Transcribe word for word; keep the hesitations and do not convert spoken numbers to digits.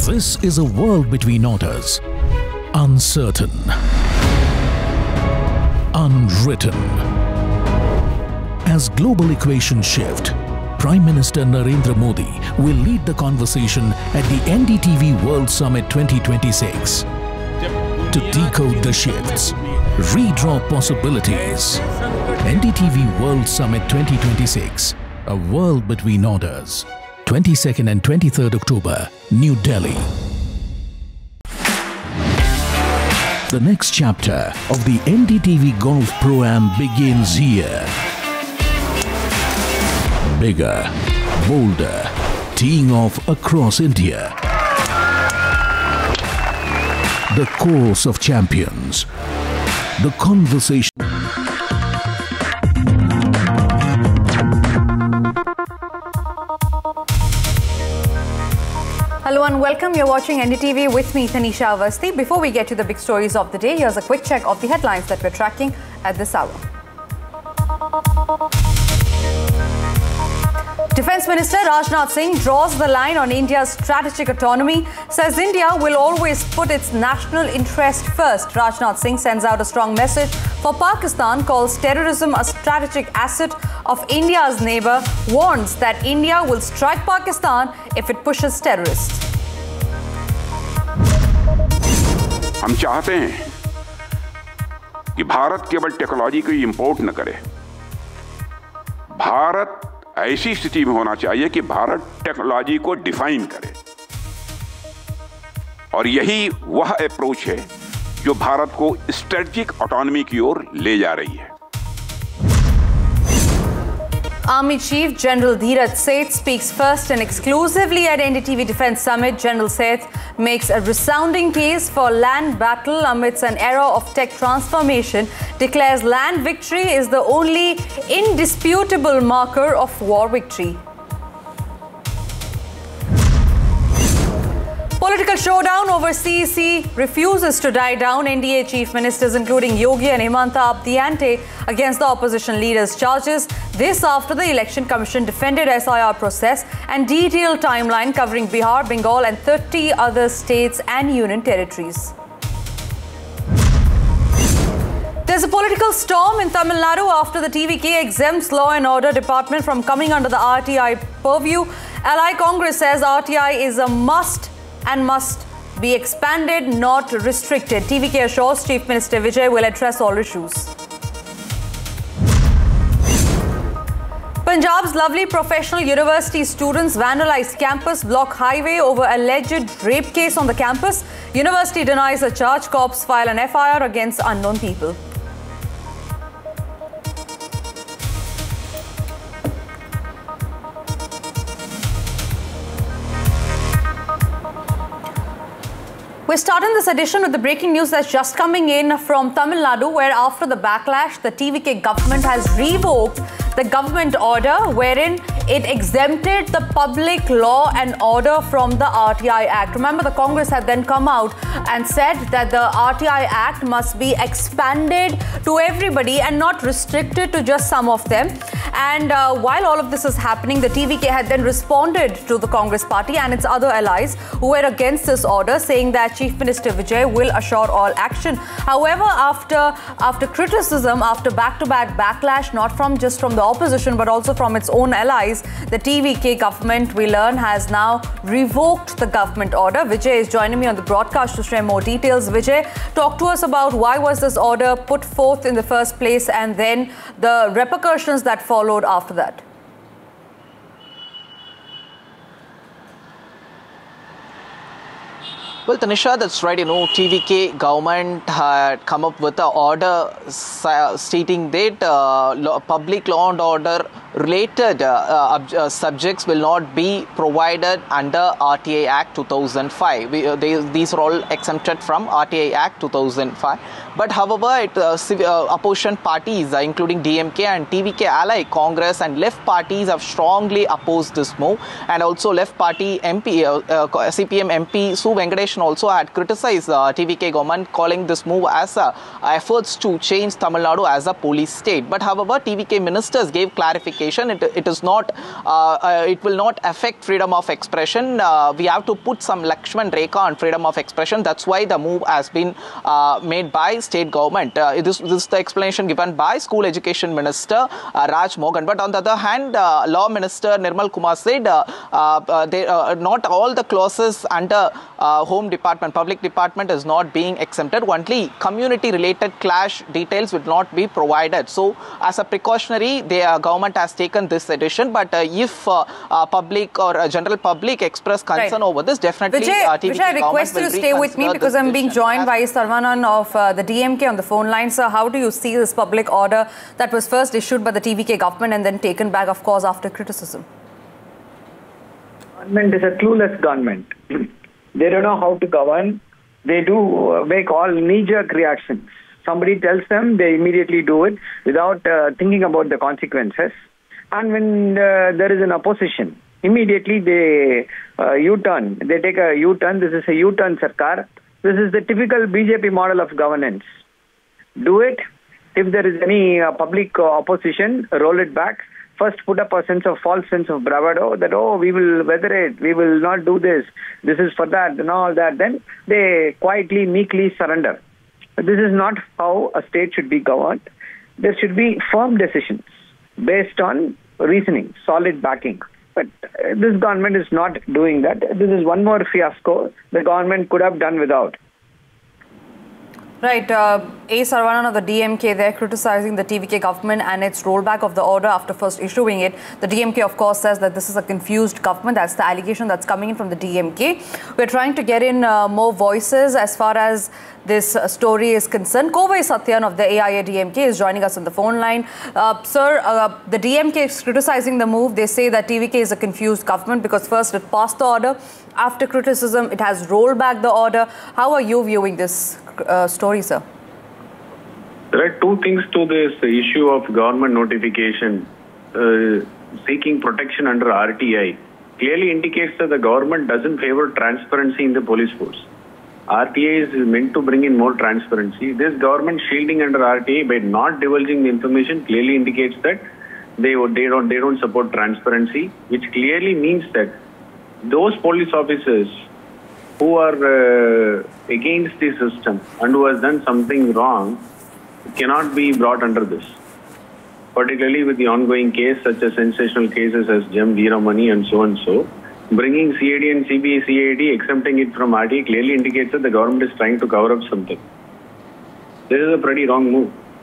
This is a world between orders. Uncertain. Unwritten. As global equations shift, Prime Minister Narendra Modi will lead the conversation at the N D T V World Summit twenty twenty-six. To decode the shifts, redraw possibilities. N D T V World Summit twenty twenty-six, a world between orders. twenty-second and twenty-third October, New Delhi. The next chapter of the N D T V Golf Pro-Am begins here. Bigger, bolder, teeing off across India. The course of champions. The conversation. Hello and welcome. You're watching N D T V with me, Tanisha Awasthi. Before we get to the big stories of the day, here's a quick check of the headlines that we're tracking at this hour. Defence Minister Rajnath Singh draws the line on India's strategic autonomy, says India will always put its national interest first. Rajnath Singh sends out a strong message for Pakistan, calls terrorism a strategic asset of India's neighbour, warns that India will strike Pakistan if it pushes terrorists. हम चाहते हैं कि भारत केवल technology को import न करे। भारत ऐसी स्थिति में होना चाहिए कि भारत टेक्नोलॉजी को डिफाइन करे, और यही वह अप्रोच है जो भारत को स्ट्रेटेजिक ऑटोनॉमी की ओर ले जा रही है। Army Chief General Dheeraj Seth speaks first and exclusively at N D T V Defence Summit. General Seth makes a resounding case for land battle amidst an era of tech transformation, declares land victory is the only indisputable marker of war victory. Political showdown over C E C refuses to die down. N D A chief ministers including Yogi and Himanta up the ante against the opposition leaders' charges. This after the Election Commission defended S I R process and detailed timeline covering Bihar, Bengal and thirty other states and union territories. There's a political storm in Tamil Nadu after the T V K exempts Law and Order Department from coming under the R T I purview. Ally Congress says R T I is a must and must be expanded, not restricted. T V K assures Chief Minister Vijay will address all issues. Punjab's lovely professional university students vandalized campus, block highway over alleged rape case on the campus. University denies a charge. Cops file an F I R against unknown people. We're starting this edition with the breaking news that's just coming in from Tamil Nadu, where after the backlash, the T V K government has revoked the government order wherein it exempted the public law and order from the R T I Act. Remember, the Congress had then come out and said that the R T I Act must be expanded to everybody and not restricted to just some of them. And uh, while all of this is happening, the T V K had then responded to the Congress party and its other allies who were against this order, saying that Chief Minister Vijay will assure all action. However, after after criticism, after back-to-back backlash, not from just from the opposition but also from its own allies, the T V K government, we learn, has now revoked the government order. Vijay is joining me on the broadcast to share more details. Vijay, talk to us about why was this order put forth in the first place and then the repercussions that followed after that. Well, Tanisha, that's right. You know, T V K government had come up with an order stating that uh, public law and order related uh, uh, subjects will not be provided under R T I Act two thousand five. We, uh, they, these are all exempted from R T I Act two thousand five. But however, it, uh, uh, opposition parties, uh, including D M K and T V K ally, Congress and left parties have strongly opposed this move. And also left party M P, uh, uh, C P M M P Su Venkatesh opposition also had criticized the uh, T V K government, calling this move as uh, efforts to change Tamil Nadu as a police state. But however, T V K ministers gave clarification. It, it is not, uh, uh, it will not affect freedom of expression. Uh, we have to put some Lakshman Rekha on freedom of expression. That's why the move has been uh, made by state government. Uh, this, this is the explanation given by School Education Minister uh, Raj Mohan. But on the other hand, uh, Law Minister Nirmal Kumar said uh, uh, they, uh, not all the clauses under uh, Home Department, Public Department is not being exempted. Only community-related clash details will not be provided. So, as a precautionary, the uh, government has taken this addition. But uh, if uh, uh, public or uh, general public express concern right. over this, definitely Vijay, uh, T V K Vijay, I request you to stay with me because I'm being joined by Saravanan of uh, the D M K on the phone line. Sir, how do you see this public order that was first issued by the T V K government and then taken back, of course, after criticism? Government is a clueless government. They don't know how to govern. They do make all knee-jerk reactions. Somebody tells them, they immediately do it without uh, thinking about the consequences. And when uh, there is an opposition, immediately they uh, U-turn. They take a U-turn. This is a U-turn Sarkar. This is the typical B J P model of governance. Do it. If there is any uh, public uh, opposition, roll it back. First put up a sense of false sense of bravado that, oh, we will weather it, we will not do this, this is for that and all that. Then they quietly, meekly surrender. But this is not how a state should be governed. There should be firm decisions based on reasoning, solid backing. But uh, this government is not doing that. This is one more fiasco the government could have done without. Right, uh, A. Saravanan of the D M K, they're criticizing the T V K government and its rollback of the order after first issuing it. The D M K, of course, says that this is a confused government. That's the allegation that's coming in from the D M K. We're trying to get in uh, more voices as far as this uh, story is concerned. Kovai Satyan of the A I A D M K is joining us on the phone line. Uh, sir, uh, the D M K is criticizing the move. They say that T V K is a confused government because first it passed the order. After criticism, it has rolled back the order. How are you viewing this uh, story, sir? There are two things to this issue of government notification. Uh, seeking protection under R T I clearly indicates that the government doesn't favor transparency in the police force. R T I is meant to bring in more transparency. This government shielding under R T I by not divulging the information clearly indicates that they, they, don't, they don't support transparency, which clearly means that those police officers who are uh, against the system and who has done something wrong cannot be brought under this. Particularly with the ongoing case, such as sensational cases as Jem Veeramani and so and so, bringing C I D and C B I C I D, exempting it from R T I clearly indicates that the government is trying to cover up something. This is a pretty wrong move.